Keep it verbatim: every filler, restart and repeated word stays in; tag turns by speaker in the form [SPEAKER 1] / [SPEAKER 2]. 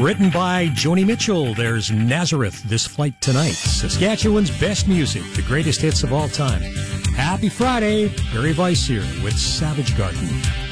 [SPEAKER 1] Written by Joni Mitchell, there's Nazareth, This Flight Tonight. Saskatchewan's best music, the greatest hits of all time. Happy Friday, Barry Weiss here with Savage Garden.